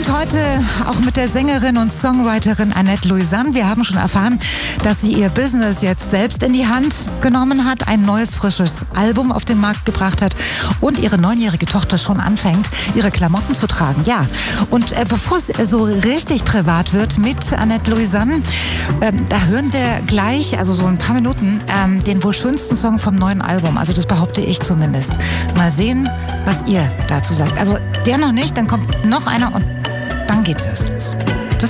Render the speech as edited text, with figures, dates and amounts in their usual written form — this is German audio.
Und heute auch mit der Sängerin und Songwriterin Annette Louisanne. Wir haben schon erfahren, dass sie ihr Business jetzt selbst in die Hand genommen hat, ein neues, frisches Album auf den Markt gebracht hat und ihre 9-jährige Tochter schon anfängt, ihre Klamotten zu tragen. Ja, und bevor es so richtig privat wird mit Annette Louisanne, da hören wir gleich, also so ein paar Minuten, den wohl schönsten Song vom neuen Album. Also das behaupte ich zumindest. Mal sehen, was ihr dazu sagt. Also der noch nicht, dann kommt noch einer und dann geht's erst los. Bis